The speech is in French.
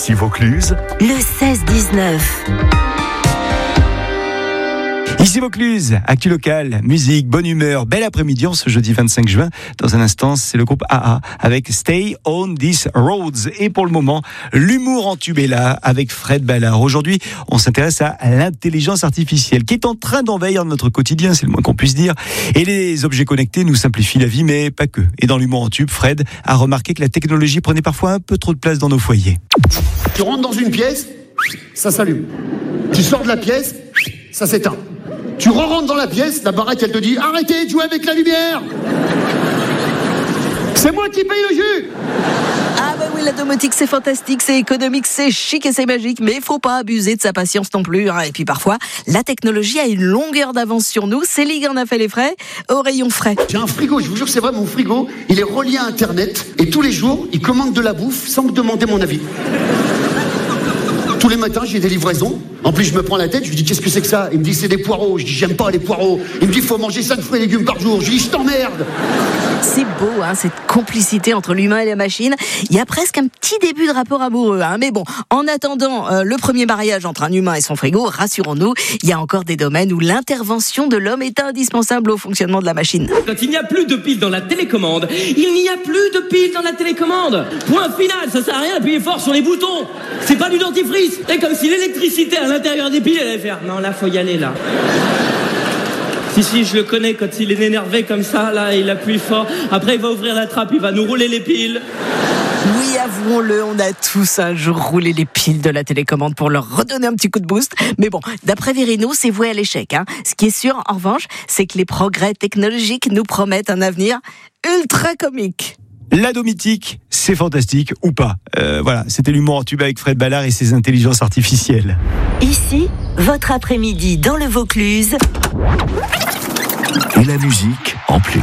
Ici Vaucluse, le 16-19. Ici Vaucluse, actu local, musique, bonne humeur, bel après-midi en ce jeudi 25 juin. Dans un instant, c'est le groupe AA avec Stay on These Roads. Et pour le moment, l'humour en tube est là avec Fred Ballard. Aujourd'hui, on s'intéresse à l'intelligence artificielle qui est en train d'envahir notre quotidien, c'est le moins qu'on puisse dire. Et les objets connectés nous simplifient la vie, mais pas que. Et dans l'humour en tube, Fred a remarqué que la technologie prenait parfois un peu trop de place dans nos foyers. Tu rentres dans une pièce, ça s'allume. Tu sors de la pièce, ça s'éteint. Tu rentres dans la pièce, la baraque elle te dit « Arrêtez de jouer avec la lumière !» C'est moi qui paye le jus. Ah bah oui, la domotique c'est fantastique, c'est économique, c'est chic et c'est magique, mais il faut pas abuser de sa patience non plus. Et puis parfois, la technologie a une longueur d'avance sur nous. Céline en a fait les frais au rayon frais. J'ai un frigo, je vous jure c'est vrai, mon frigo, il est relié à Internet et tous les jours, il commande de la bouffe sans me demander mon avis. Tous les matins, j'ai des livraisons. En plus, je me prends la tête, je lui dis qu'est-ce que c'est que ça ? Il me dit c'est des poireaux. Je dis j'aime pas les poireaux. Il me dit faut manger 5 fruits et légumes par jour. Je dis je t'emmerde. C'est beau, cette complicité entre l'humain et la machine. Il y a presque un petit début de rapport amoureux. Mais bon, en attendant le premier mariage entre un humain et son frigo, rassurons-nous, il y a encore des domaines où l'intervention de l'homme est indispensable au fonctionnement de la machine. Quand il n'y a plus de piles dans la télécommande, il n'y a plus de piles dans la télécommande. Point final, ça sert à rien d'appuyer fort sur les boutons. C'est pas du dentifrice. C'est comme si l'électricité à l'intérieur des piles, elle allait faire. Non, là, faut y aller, là. Si, je le connais, quand il est énervé comme ça, là, il appuie fort. Après, il va ouvrir la trappe, il va nous rouler les piles. Oui, avouons-le, on a tous un jour roulé les piles de la télécommande pour leur redonner un petit coup de boost. Mais bon, d'après Virino, c'est voué à l'échec. Ce qui est sûr, en revanche, c'est que les progrès technologiques nous promettent un avenir ultra comique. La domotique, c'est fantastique ou pas. Voilà, c'était l'humour en tube avec Fred Ballard et ses intelligences artificielles. Ici, votre après-midi dans le Vaucluse. et la musique en plus.